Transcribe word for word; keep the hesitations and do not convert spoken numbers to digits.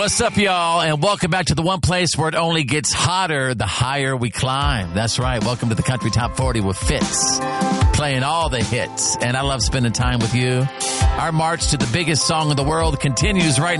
What's up, y'all, and welcome back to the one place where it only gets hotter the higher we climb. That's right. Welcome to the Country Top forty with Fitz, playing all the hits, and I love spending time with you. Our march to the biggest song in the world continues right